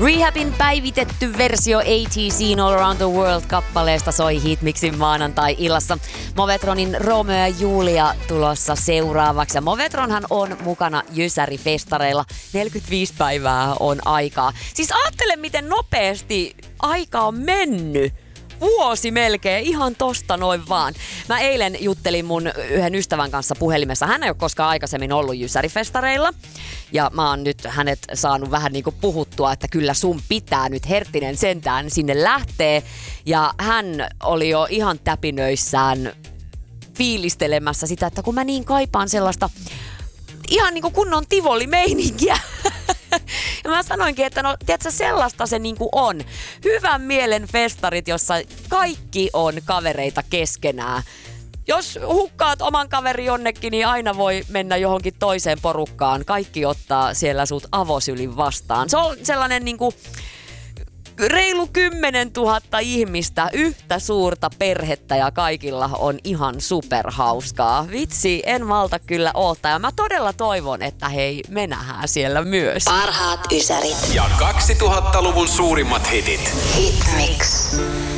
Rehabin päivitetty versio ATC:n All Around the World-kappaleesta soi Hitmixin maanantai-illassa. Movetronin Romeo ja Julia tulossa seuraavaksi. Ja Movetronhan on mukana Jysäri-festareilla. 45 päivää on aikaa. Siis ajattele, miten nopeasti aika on mennyt. Vuosi melkein, ihan tosta noin vaan. Mä eilen juttelin mun yhden ystävän kanssa puhelimessa. Hän ei ole koskaan aikaisemmin ollut Jysäri-festareilla. Ja mä oon nyt hänet saanut vähän niinku puhuttua, että kyllä sun pitää nyt Herttinen sentään sinne lähtee. Ja hän oli jo ihan täpinöissään fiilistelemässä sitä, että kun mä niin kaipaan sellaista ihan niinku kunnon Tivoli-meininkiä. Ja mä sanoinkin, että no, tiedätkö, sellaista se niinku on. Hyvän mielen festarit, jossa kaikki on kavereita keskenään. Jos hukkaat oman kaveri jonnekin, niin aina voi mennä johonkin toiseen porukkaan. Kaikki ottaa siellä sut avosylin vastaan. Se on sellainen niinku reilu 10 000 ihmistä, yhtä suurta perhettä ja kaikilla on ihan superhauskaa. Vitsi, en malta kyllä oottaa ja mä todella toivon, että hei, me nähdään siellä myös. Parhaat ysärit ja 2000-luvun suurimmat hitit. Hitmix.